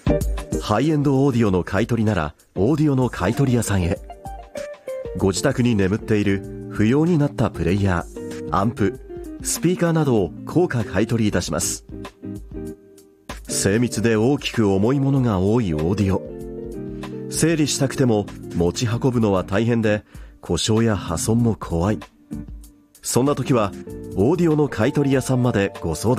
ハイエンドオーディオの買い取りならオーディオの買い取り屋さんへ。ご自宅に眠っている不要になったプレイヤー、アンプ、スピーカーなどを高価買い取りいたします。精密で大きく重いものが多いオーディオ、整理したくても持ち運ぶのは大変で故障や破損も怖い。そんな時はオーディオの買い取り屋さんまでご相談